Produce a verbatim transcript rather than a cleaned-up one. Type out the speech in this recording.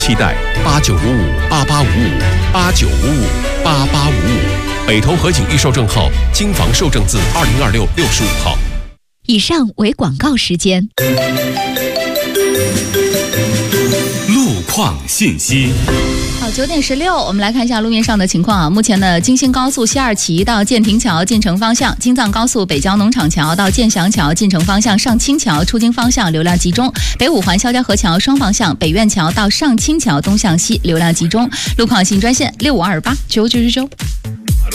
期待八九五五八八五五八九五五八八五五。北投河景预售证号京房售证字二零二六六十五号。 以上为广告时间。 路况信息。 好，九点十六，我们来看一下路面上的情况啊。目前呢，京新高速西二旗到建亭桥进城方向，京藏高速北郊农场桥到建祥桥进城方向上清桥出京方向流量集中，北五环肖家河桥双方向北苑桥到上清桥东向西流量集中。路况信专线六五二八九九九九。